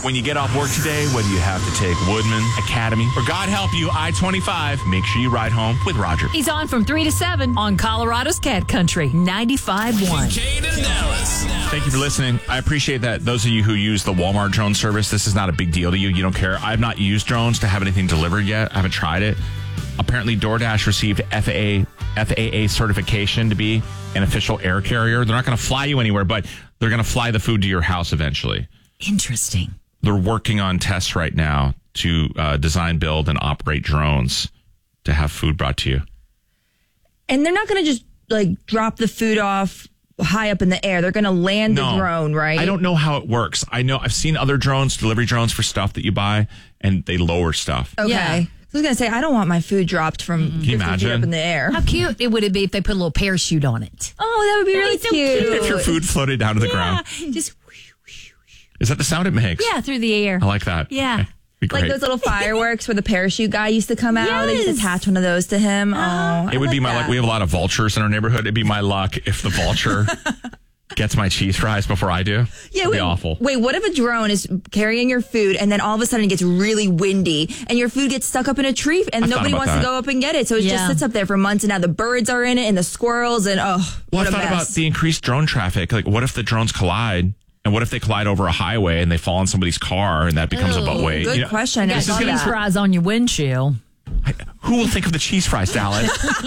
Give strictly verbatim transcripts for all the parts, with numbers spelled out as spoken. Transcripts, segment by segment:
When you get off work today, whether you have to take Woodman, Academy, or God help you, I twenty-five, make sure you ride home with Roger. He's on from three to seven on Colorado's Cat Country, ninety-five point one. Kincaid and Dallas. Thank you for listening. I appreciate that. Those of you who use the Walmart drone service, this is not a big deal to you. You don't care. I've not used drones to have anything delivered yet. I haven't tried it. Apparently, DoorDash received F A A, F A A certification to be an official air carrier. They're not going to fly you anywhere, but they're going to fly the food to your house eventually. Interesting. They're working on tests right now to uh, design, build, and operate drones to have food brought to you. And they're not going to just like drop the food off high up in the air. They're going to land No, the drone, right? I don't know how it works. I know I've seen other drones, delivery drones for stuff that you buy, and they lower stuff. Okay. Yeah. I was going to say, I don't want my food dropped from Can you fifty feet imagine? up in the air. How cute it would it be if they put a little parachute on it? Oh, that would be really That'd be so cute. If your food floated down to the ground, Just, is that the sound it makes? yeah, through the air. I like that. Yeah. Okay. Be great. Like those little fireworks where the parachute guy used to come out. They Yes. just attach one of those to him. Oh, It would be my luck. We have a lot of vultures in our neighborhood. It'd be my luck if the vulture gets my cheese fries before I do. Yeah, It'd wait, be awful. Wait, what if a drone is carrying your food and then all of a sudden it gets really windy and your food gets stuck up in a tree and I've thought nobody about wants that. to go up and get it? So it Yeah. just sits up there for months and now the birds are in it and the squirrels and oh, Well, what I a thought mess. about the increased drone traffic. Like, what if the drones collide? And what if they collide over a highway and they fall on somebody's car and that becomes a butt weight? Good You know, question. I never Got thought of cheese that. fries on your windshield. I- who will think of the cheese fries, Dallas?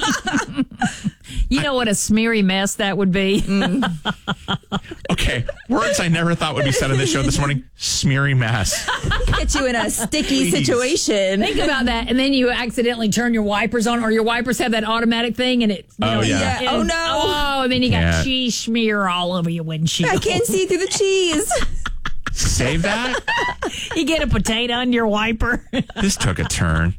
You know what a smeary mess that would be. Okay, words I never thought would be said on this show this morning. Smeary mess. Get you in a sticky Please. situation. Think about that, and then you accidentally turn your wipers on, or your wipers have that automatic thing, and it. You Oh, know, yeah. Yeah. Oh, and- no. Oh, and then you got Can't. cheese smear all over your windshield. I can't see through the cheese. Save that? You get a potato on your wiper. This took a turn.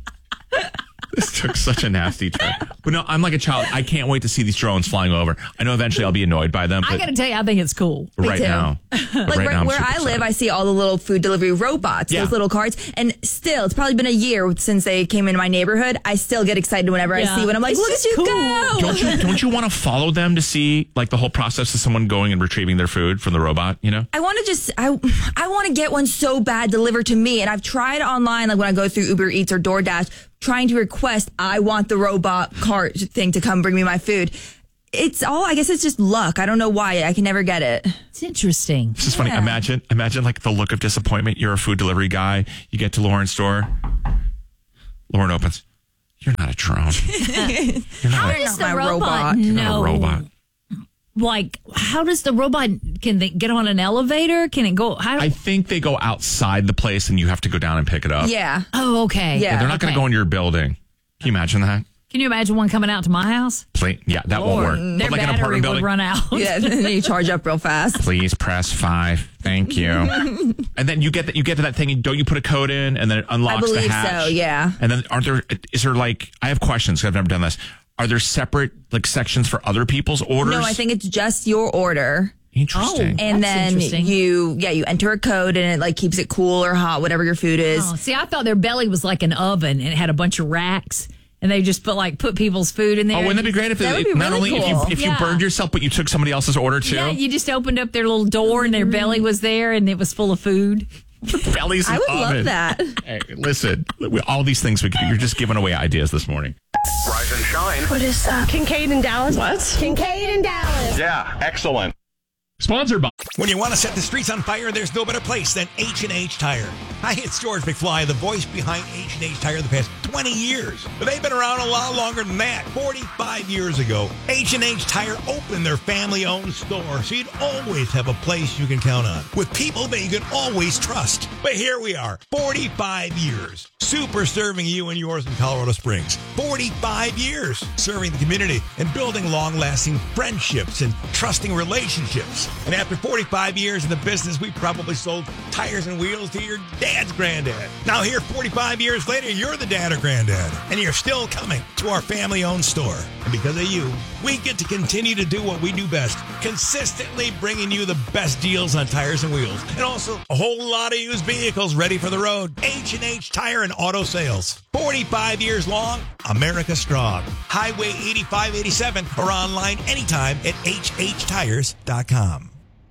This took such a nasty turn. But no, I'm like a child. I can't wait to see these drones flying over. I know eventually I'll be annoyed by them, I but got to tell you, I think it's cool. right too. now, Like right right now I'm where super I live, excited. I see all the little food delivery robots, Yeah. those little carts. And still, it's probably been a year since they came into my neighborhood. I still get excited whenever Yeah. I see one. I'm like, It's look at just you cool. go. Don't you don't you want to follow them to see like the whole process of someone going and retrieving their food from the robot? You know, I want to just, I, I want to get one so bad delivered to me. And I've tried online, like when I go through Uber Eats or DoorDash, trying to request, I want the robot cart thing to come bring me my food. It's all, I guess it's just luck. I don't know why. I can never get it. It's interesting. this is funny. Imagine imagine like the look of disappointment. You're a food delivery guy. You get to Lauren's store. Lauren opens. You're not a drone. You're not, How a, does not the my robot, robot. you're know? not a robot. Like, how does the robot? Can they get on an elevator? Can it go? How? I think they go outside the place and you have to go down and pick it up. Yeah. oh, okay. Yeah. They're not going Okay. to go into your building. Can you imagine that? Can you imagine one coming out to my house? Please, yeah, that Or won't work. their But like an battery apartment would building. run out. Yeah. And then you charge up real fast. Please press five. Thank you. And then you get that you get to that thing and don't you put a code in and then it unlocks I believe the hatch? so, yeah. And then aren't there is there like I have questions 'cause I've never done this. Are there separate like sections for other people's orders? No, I think it's just your order. Interesting. Oh. And That's then interesting. you, yeah, you enter a code and it like keeps it cool or hot, whatever your food is. Oh, see, I thought their belly was like an oven and it had a bunch of racks, and they just put like put people's food in there. Oh, wouldn't that be great if That it, would be not really only if you cool. if you Yeah. burned yourself but you took somebody else's order too? Yeah, you just opened up their little door and their belly was there and it was full of food. Bellies I and would love oven. that. Hey, listen, we- all these things we could do. You're just giving away ideas this morning. Rise and shine. What is that? Kincaid and Dallas. What? Kincaid and Dallas. Yeah, excellent. Sponsored by When you want to set the streets on fire, there's no better place than H and H Tire. Hi, it's George McFly, the voice behind H and H Tire the past twenty years. But they've been around a lot longer than that. forty-five years ago, H and H Tire opened their family-owned store, so you'd always have a place you can count on, with people that you can always trust. But here we are, forty-five years, super serving you and yours in Colorado Springs. forty-five years serving the community and building long-lasting friendships and trusting relationships. And after forty-five years in the business, we probably sold tires and wheels to your dad's granddad. Now here, forty-five years later, you're the dad or granddad, and you're still coming to our family-owned store. And because of you, we get to continue to do what we do best, consistently bringing you the best deals on tires and wheels, and also a whole lot of used vehicles ready for the road. H and H Tire and Auto Sales. forty-five years long, America strong. Highway eighty-five eighty-seven or online anytime at h h tires dot com.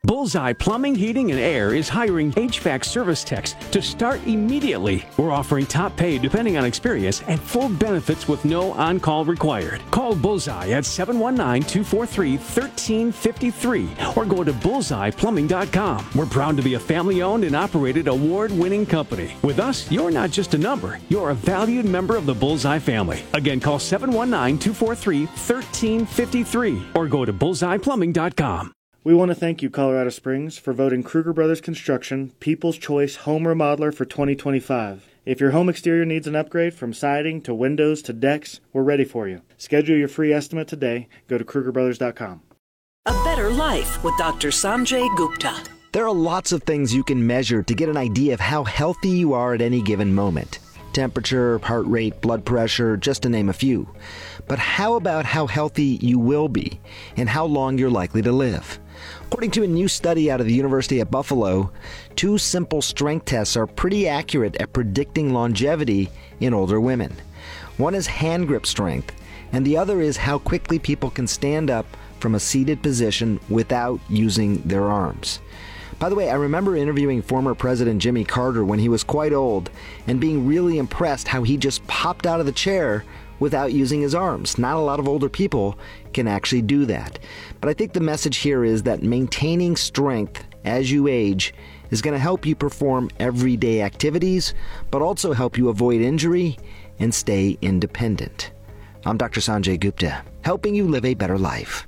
Bullseye Plumbing, Heating, and Air is hiring H V A C service techs to start immediately. We're offering top pay depending on experience and full benefits with no on-call required. Call Bullseye at seven one nine, two four three, one three five three or go to bullseye plumbing dot com. We're proud to be a family-owned and operated award-winning company. With us, you're not just a number. You're a valued member of the Bullseye family. Again, call seven one nine, two four three, one three five three or go to bullseye plumbing dot com. We want to thank you, Colorado Springs, for voting Kruger Brothers Construction People's Choice Home Remodeler for twenty twenty-five. If your home exterior needs an upgrade from siding to windows to decks, we're ready for you. Schedule your free estimate today. Go to kruger brothers dot com. A Better Life with Doctor Sanjay Gupta. There are lots of things you can measure to get an idea of how healthy you are at any given moment. Temperature, heart rate, blood pressure, just to name a few. But how about how healthy you will be and how long you're likely to live? According to a new study out of the University at Buffalo, two simple strength tests are pretty accurate at predicting longevity in older women. One is hand grip strength, and the other is how quickly people can stand up from a seated position without using their arms. By the way, I remember interviewing former President Jimmy Carter when he was quite old and being really impressed how he just popped out of the chair without using his arms. Not a lot of older people can actually do that. But I think the message here is that maintaining strength as you age is going to help you perform everyday activities, but also help you avoid injury and stay independent. I'm Doctor Sanjay Gupta, helping you live a better life.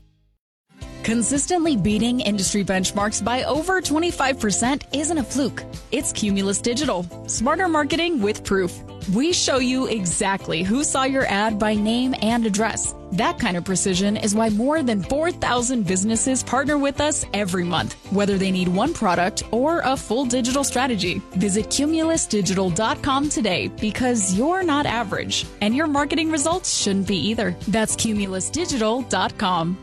Consistently beating industry benchmarks by over twenty-five percent isn't a fluke. It's Cumulus Digital. Smarter marketing with proof. We show you exactly who saw your ad by name and address. That kind of precision is why more than four thousand businesses partner with us every month, whether they need one product or a full digital strategy. Visit cumulus digital dot com today because you're not average, and your marketing results shouldn't be either. That's cumulus digital dot com.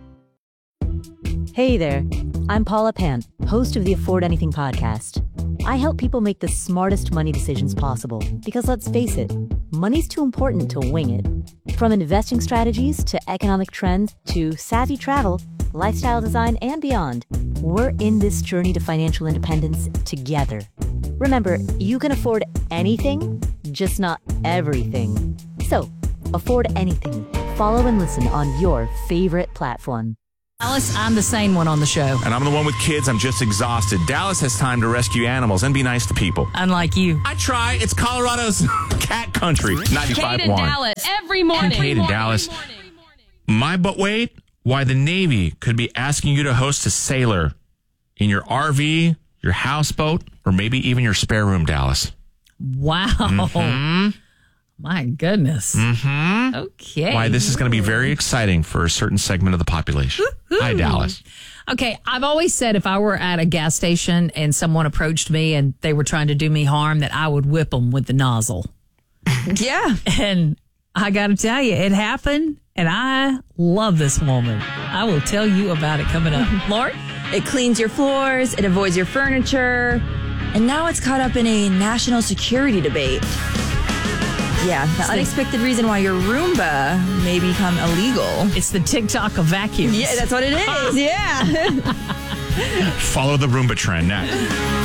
Hey there, I'm Paula Pant, host of the Afford Anything podcast. I help people make the smartest money decisions possible because, let's face it, money's too important to wing it. From investing strategies to economic trends to savvy travel, lifestyle design, and beyond, we're in this journey to financial independence together. Remember, you can afford anything, just not everything. So, afford anything. Follow and listen on your favorite platform. Dallas, I'm the sane one on the show. And I'm the one with kids. I'm just exhausted. Dallas has time to rescue animals and be nice to people. Unlike you. I try. It's Colorado's cat country. ninety-five point one. Kate and Dallas. Every morning. Kate and Dallas. My but wait, why the Navy could be asking you to host a sailor in your R V, your houseboat, or maybe even your spare room, Dallas. Wow. Mm-hmm. My goodness. Mm-hmm. Okay. Why this is going to be very exciting for a certain segment of the population. Woo-hoo. Hi, Dallas. Okay, I've always said if I were at a gas station and someone approached me and they were trying to do me harm, that I would whip them with the nozzle. Yeah. And I got to tell you, it happened, and I love this woman. I will tell you about it coming up. Lauren? It cleans your floors, it avoids your furniture, and now it's caught up in a national security debate. Yeah, the unexpected reason why your Roomba may become illegal. It's the TikTok of vacuums. Yeah, that's what it is. Yeah. Follow the Roomba trend next.